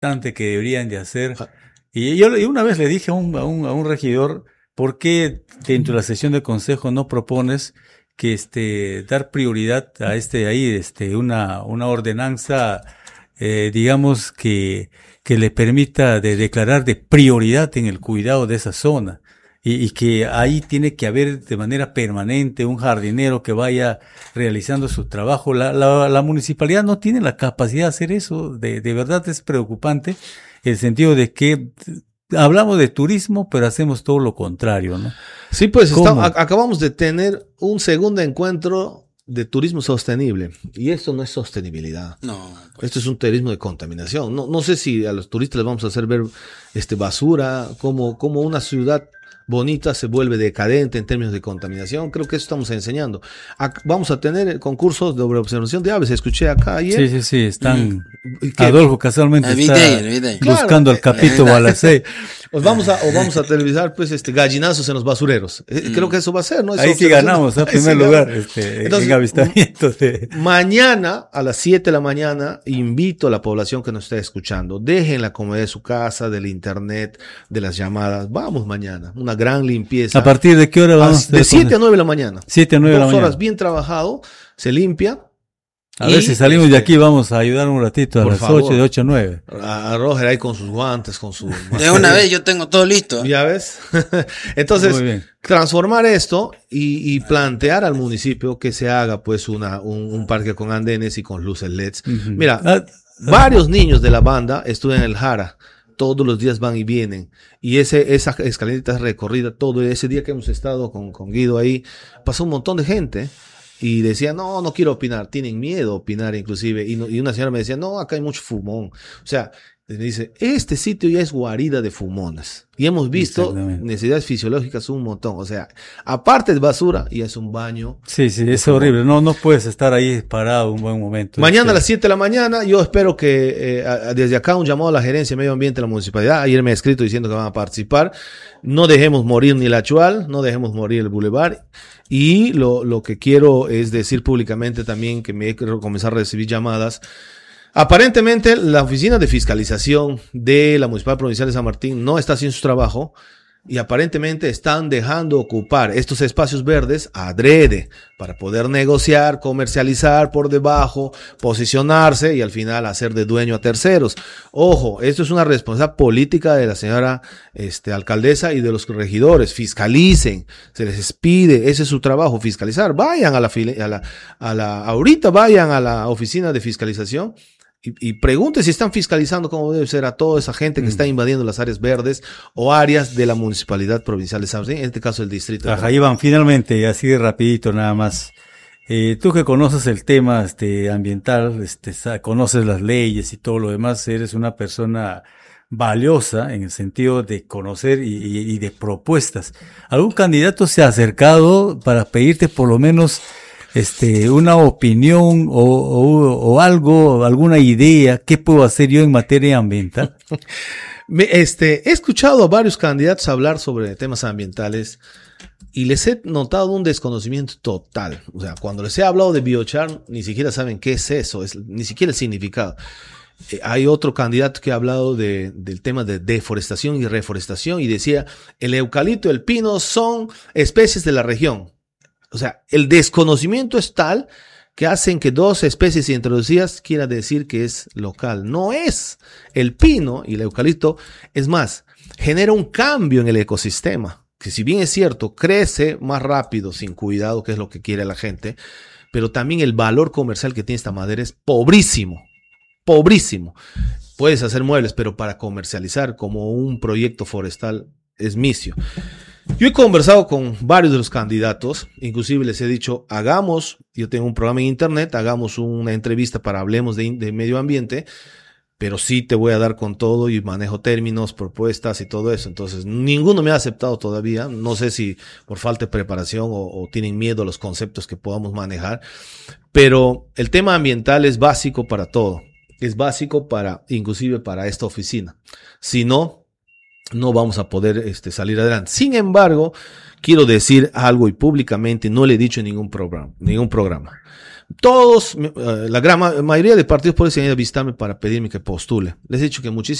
que deberían de hacer. Y yo una vez le dije a un regidor, ¿por qué dentro de la sesión de consejo no propones que dar prioridad a una ordenanza, digamos que le permita de declarar de prioridad en el cuidado de esa zona? Y que ahí tiene que haber de manera permanente un jardinero que vaya realizando su trabajo. La municipalidad no tiene la capacidad de hacer eso. De verdad es preocupante el sentido de que hablamos de turismo, pero hacemos todo lo contrario, ¿no? Sí, pues acabamos de tener un segundo encuentro de turismo sostenible. Y esto no es sostenibilidad. No. Pues. Esto es un turismo de contaminación. No sé si a los turistas les vamos a hacer ver basura, como una ciudad bonita se vuelve decadente en términos de contaminación. Creo que eso estamos enseñando. Vamos a tener concursos de observación de aves. Escuché acá ayer. Sí, están... Adolfo casualmente está buscando el capítulo a las 6. Vamos a televisar gallinazos en los basureros. Creo que eso va a ser, ¿no? Ahí sí ganamos, en primer lugar, en avistamientos. Mañana a las 7 de la mañana invito a la población que nos está escuchando. Dejen la comodidad de su casa, del internet, de las llamadas. Vamos mañana. Una gran limpieza. ¿A partir de qué hora vamos? De 7 a 9 de la mañana. 7 a 9 de la mañana. 2 horas bien trabajado, se limpia. A ver si salimos de aquí, vamos a ayudar un ratito a las 8, de 8 a 9. A Roger ahí con sus guantes, con su... De una vez yo tengo todo listo. ¿Ya ves? Entonces, transformar esto y plantear al municipio que se haga pues un parque con andenes y con luces LEDs. Uh-huh. Mira, varios niños de la banda estudian en el Jara. Todos los días van y vienen. Y esa escalerita recorrida, todo ese día que hemos estado con Guido ahí, pasó un montón de gente. Y decía, no quiero opinar. Tienen miedo a opinar inclusive. Y una señora me decía, no, acá hay mucho fumón. O sea, me dice, este sitio ya es guarida de fumones. Y hemos visto necesidades fisiológicas un montón. O sea, aparte de basura, y es un baño. Sí, es horrible. No puedes estar ahí parado un buen momento. Mañana a las 7 de la mañana, yo espero que desde acá un llamado a la gerencia de medio ambiente de la municipalidad. Ayer me ha escrito diciendo que van a participar. No dejemos morir ni la Chual, no dejemos morir el Boulevard. Y lo que quiero es decir públicamente también que me quiero comenzar a recibir llamadas. Aparentemente la oficina de fiscalización de la Municipal Provincial de San Martín no está haciendo su trabajo y aparentemente están dejando ocupar estos espacios verdes adrede para poder negociar, comercializar por debajo, posicionarse y al final hacer de dueño a terceros. Ojo, esto es una responsabilidad política de la señora alcaldesa y de los regidores. Fiscalicen, se les pide, ese es su trabajo, fiscalizar. Vayan ahorita vayan a la oficina de fiscalización. Y pregunte si están fiscalizando cómo debe ser a toda esa gente que está invadiendo las áreas verdes o áreas de la municipalidad provincial de San Martín, en este caso el distrito. Ajá, Iván, finalmente, así de rapidito nada más. Tú que conoces el tema ambiental, conoces las leyes y todo lo demás, eres una persona valiosa en el sentido de conocer y de propuestas. ¿Algún candidato se ha acercado para pedirte por lo menos una opinión o algo, alguna idea? ¿Qué puedo hacer yo en materia ambiental? He escuchado a varios candidatos hablar sobre temas ambientales y les he notado un desconocimiento total. O sea, cuando les he hablado de biochar, ni siquiera saben qué es eso, ni siquiera el significado. Hay otro candidato que ha hablado del tema de deforestación y reforestación y decía, el eucalipto y el pino son especies de la región. O sea, el desconocimiento es tal que hacen que dos especies introducidas quiera decir que es local. No es. El pino y el eucalipto, es más, genera un cambio en el ecosistema, que si bien es cierto, crece más rápido sin cuidado, que es lo que quiere la gente, pero también el valor comercial que tiene esta madera es pobrísimo. Pobrísimo. Puedes hacer muebles, pero para comercializar como un proyecto forestal es misio. Yo he conversado con varios de los candidatos, inclusive les he dicho, yo tengo un programa en internet, hagamos una entrevista para hablemos de medio ambiente, pero sí te voy a dar con todo y manejo términos, propuestas y todo eso. Entonces, ninguno me ha aceptado todavía, no sé si por falta de preparación o tienen miedo a los conceptos que podamos manejar, pero el tema ambiental es básico para todo, es básico inclusive para esta oficina. Si no vamos a poder salir adelante. Sin embargo, quiero decir algo y públicamente no le he dicho en ningún programa. Todos, la gran mayoría de partidos políticos han ido a visitarme para pedirme que postule. Les he dicho que muchísimas